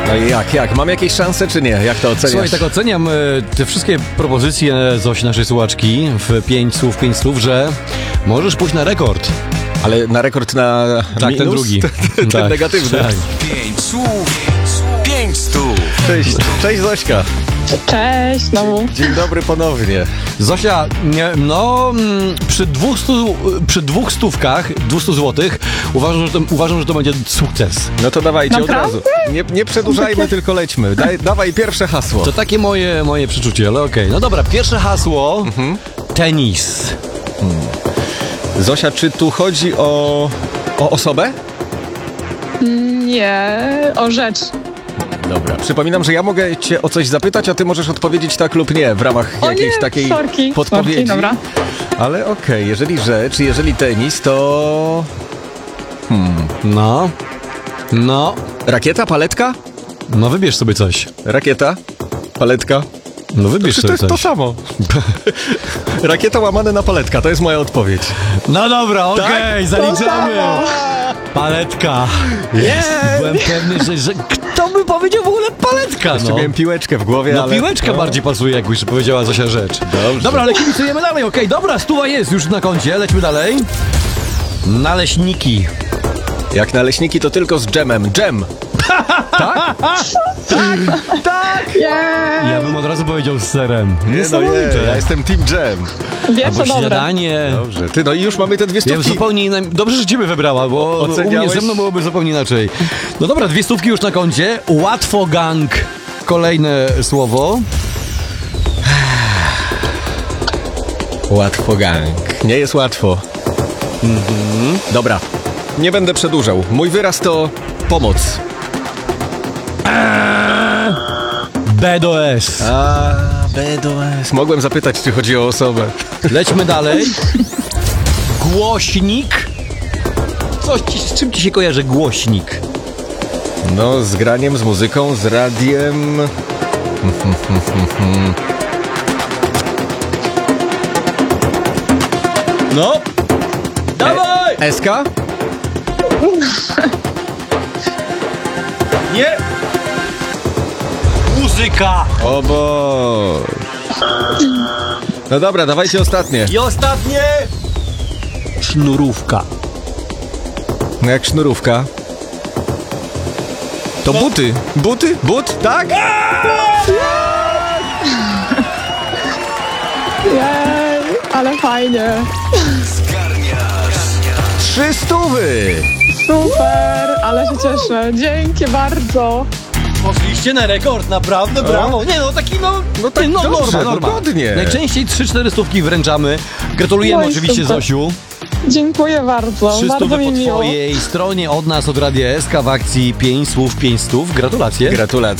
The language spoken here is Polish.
No i jak? Mam jakieś szanse, czy nie? Jak to oceniasz? Słuchaj, tak oceniam te wszystkie propozycje Zosi, naszej słuchaczki, w 5 słów, że możesz pójść na rekord. Ale na rekord na Tak, minus? ten drugi. Ten Tak, negatywny. tak. 5 słów, 5 stów. Cześć Zośka. Cześć, znowu. Dzień dobry ponownie. Zosia, przy 200 złotych uważam, że to będzie sukces. No to dawajcie Naprawdę? od razu. Nie przedłużajmy, tylko lećmy. Dawaj pierwsze hasło. To takie moje przeczucie, ale okej. No dobra, pierwsze hasło. Tenis. Zosia, czy tu chodzi o osobę? Nie, o rzecz. Dobra. Przypominam, że ja mogę cię o coś zapytać, a ty możesz odpowiedzieć tak lub nie w ramach O jakiejś nie, takiej sorki, podpowiedzi. dobra. Ale okej, jeżeli rzecz, jeżeli tenis, to... No, Rakieta, paletka? no wybierz sobie coś. Rakieta, paletka. No wybierz To sobie jest coś. to samo. Rakieta łamane na paletka, to jest moja odpowiedź. No dobra, okej, zaliczamy. Paletka. Byłem pewny, że kto by powiedział w ogóle paletka, Jeszcze no. miałem piłeczkę w głowie, No ale... piłeczka bardziej pasuje, jak już powiedziała Zosia rzecz. Dobrze. Dobra, ale kibicujemy dalej, okej, dobra, stuwa jest już na koncie, lećmy dalej. Naleśniki. Jak naleśniki, to tylko z dżemem. Dżem! Yeah. Ja bym od razu powiedział z serem. Ja jestem team dżem. Wieprze dobre. Śniadanie. Dobrze. Ty, no i już mamy te dwie Ja stówki. zupełnie dobrze, że ciebie wybrała, bo u mnie Oceniałeś? ze mną byłoby zupełnie inaczej. No dobra, 2 stówki już na koncie. Łatwo gang. Kolejne słowo. Łatwo gang. Nie jest łatwo. Dobra. Nie będę przedłużał. Mój wyraz to pomoc. BDS. BDS. Mogłem zapytać, czy chodzi o osobę. Lećmy dalej. Głośnik. Z czym ci się kojarzy głośnik? No, z graniem, z muzyką, z radiem. No. Dawaj! SK? Nie. Muzyka. O bo. No dobra, dawajcie ostatnie. I ostatnie. Sznurówka. No jak sznurówka. To buty. Buty? But? Tak? Jej, ale fajnie. 300! Super, ale się cieszę. Dzięki bardzo. Poszliście na rekord, naprawdę, brawo. Nie no, taki No tak dobrze, dogodnie. Najczęściej 3-4 stówki wręczamy. Gratulujemy Oj, oczywiście super. Zosiu. Dziękuję bardzo. 300 Bardzo mi po miło. twojej stronie od nas, od Radia SK w akcji 5 słów, 5 stów. Gratulacje. Gratulacje.